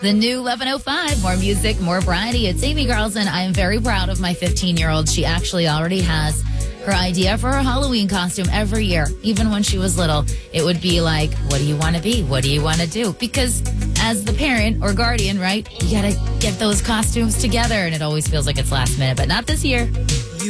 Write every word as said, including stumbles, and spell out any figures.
The new eleven oh five, more music, more variety. It's Amy Carlson. I am very proud of my fifteen-year-old. She actually already has her idea for her Halloween costume every year. Even when she was little, it would be like, what do you want to be? What do you want to do? Because as the parent or guardian, right, you got to get those costumes together, and it always feels like it's last minute, but not this year.